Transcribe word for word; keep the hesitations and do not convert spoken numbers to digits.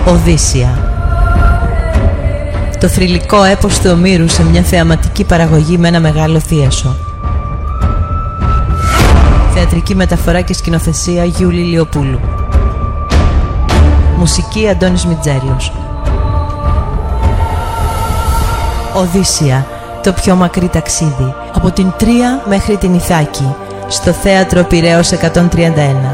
Οδύσσια. Το θρυλικό έπος του Ομήρου σε μια θεαματική παραγωγή με ένα μεγάλο θίασο. Θεατρική μεταφορά και σκηνοθεσία Γιούλη Λιοπούλου. Μουσική Αντώνης Μιτζέλος. Οδύσσια, το πιο μακρύ ταξίδι, από την Τρία μέχρι την Ιθάκη, στο θέατρο Πειραιώς εκατόν τριάντα ένα.